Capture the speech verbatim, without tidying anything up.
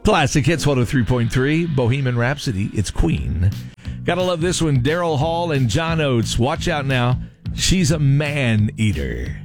Classic Hits one oh three point three, Bohemian Rhapsody. It's Queen. Gotta love this one. Daryl Hall and John Oates. Watch out now. She's a man eater.